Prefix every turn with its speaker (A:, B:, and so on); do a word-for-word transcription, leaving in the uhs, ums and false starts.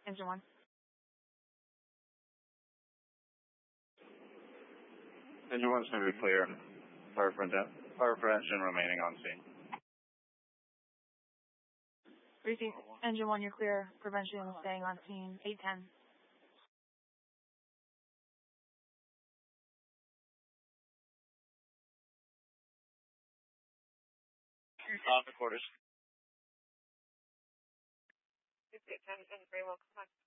A: Engine one.
B: Engine one's going to be clear. Fire for, fire for engine remaining on scene.
A: Briefing. Engine one, you're clear. Prevention staying on scene. eight ten.
B: Off the quarters.
A: eight ten, very well. Come on.